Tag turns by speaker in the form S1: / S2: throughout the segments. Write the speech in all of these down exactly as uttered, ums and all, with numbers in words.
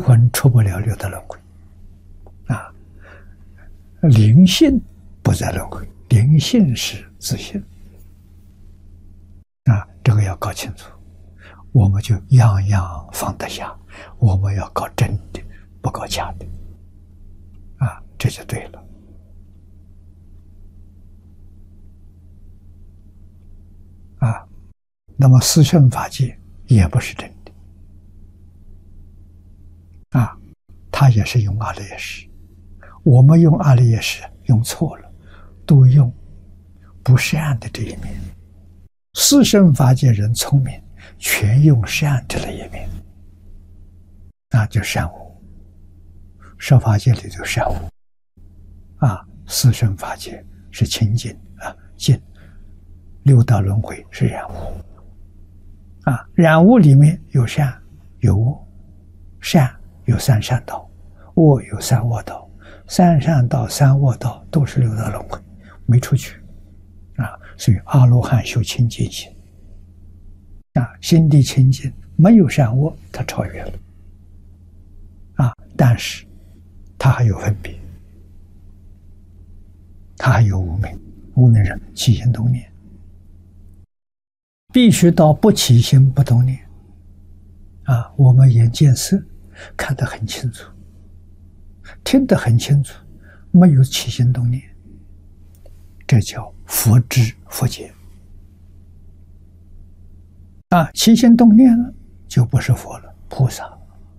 S1: 魂出不了六道轮回啊。灵性不在轮回，灵性是自性啊，这个要搞清楚。我们就样样放得下，我们要搞真的，不搞假的啊，这就对了啊。那么四圣法界也不是真的啊，他也是用阿赖耶识，我们用阿赖耶识用错了，都用不善的这一面。四圣法界人聪明，全用善的那一面，那就善恶。十法界里头善恶啊，四圣法界是清净啊净，六道轮回是染污啊，染污里面有善有恶，善有三善道，恶有三恶道，三善道三恶道都是六道轮回，没出去啊。所以阿罗汉修清净心啊，心地清净，没有善恶，他超越了啊。但是他还有分别，他还有无明，无明人起心动念，必须到不起心不动念啊。我们眼见色看得很清楚，听得很清楚，没有起心动念，这叫佛知佛见啊。起心动念了，就不是佛了，菩萨。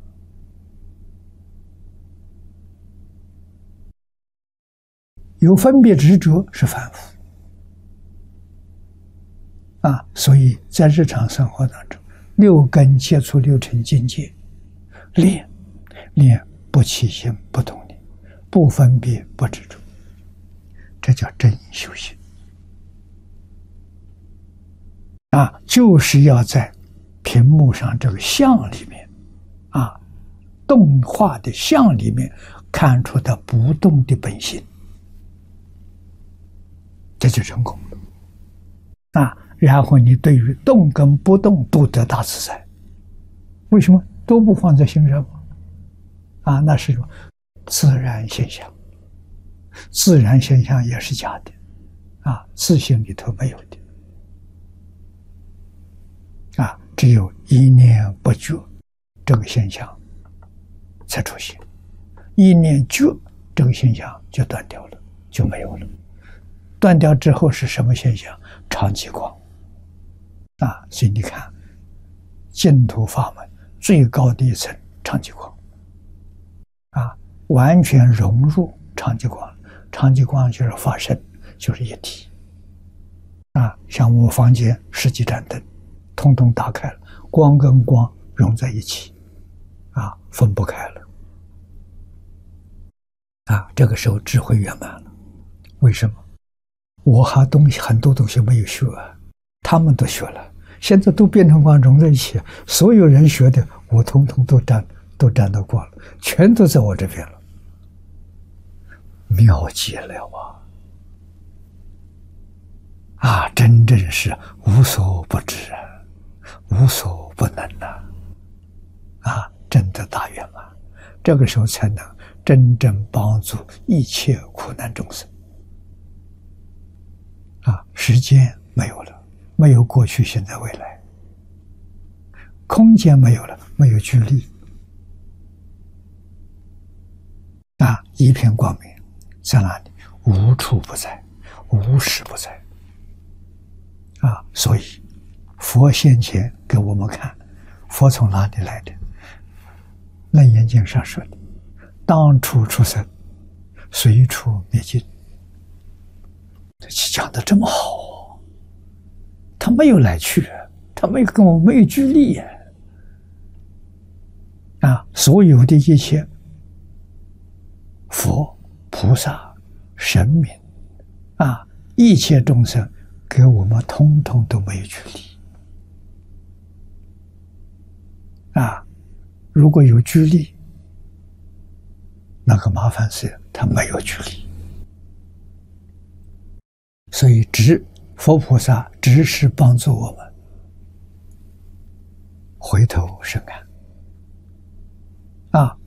S1: 有分别执着是凡夫啊，所以在日常生活当中，六根接触六尘境界，练练不起心不动念，不分别不执着，这叫真修行啊！就是要在屏幕上这个像里面啊，动画的像里面看出它不动的本性，这就成功了啊！然后你对于动跟不动都得大自在，为什么都不放在心上吗？啊，那是什么？自然现象，自然现象也是假的啊，自性里头没有的啊，只有一念不觉这个现象才出现，一念觉这个现象就断掉了，就没有了。断掉之后是什么现象？常寂光啊！所以你看，净土法门最高的一层常寂光啊，完全融入常寂光，常寂光就是法身，就是一体啊。像我房间十几盏灯，通通打开了，光跟光融在一起啊，分不开了啊。这个时候智慧圆满了。为什么？我还东西很多东西没有学，他们都学了，现在都变成光融在一起，所有人学的我通通都沾都沾到光了，全都在我这边了，妙极了啊！啊，真正是无所不知啊，无所不能啊！啊，真的大圆满，这个时候才能真正帮助一切苦难众生。啊，时间没有了，没有过去、现在、未来；空间没有了，没有距离。啊，一片光明在哪里？无处不在，无时不在。啊，所以佛先前给我们看，佛从哪里来的？楞严经上说的：“当处出生，随处灭尽。”这讲的这么好，他没有来去，他没有跟我没有距离呀！啊，所有的一切佛、菩萨、神明啊，一切众生给我们通通都没有距离啊！如果有距离，那个麻烦是他没有距离。所以只佛菩萨只是帮助我们回头是岸啊，